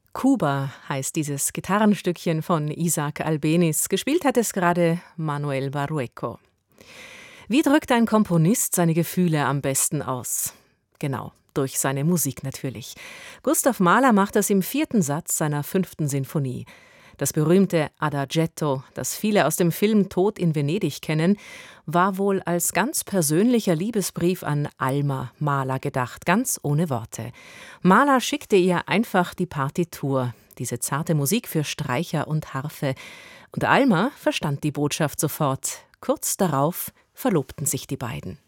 Kuba heißt dieses Gitarrenstückchen von Isaac Albéniz. Gespielt hat es gerade Manuel Barrueco. Wie drückt ein Komponist seine Gefühle am besten aus? Genau, durch seine Musik natürlich. Gustav Mahler macht das im 4. Satz seiner 5. Sinfonie. Das berühmte Adagietto, das viele aus dem Film Tod in Venedig kennen, war wohl als ganz persönlicher Liebesbrief an Alma Mahler gedacht, ganz ohne Worte. Mahler schickte ihr einfach die Partitur, diese zarte Musik für Streicher und Harfe. Und Alma verstand die Botschaft sofort. Kurz darauf verlobten sich die beiden.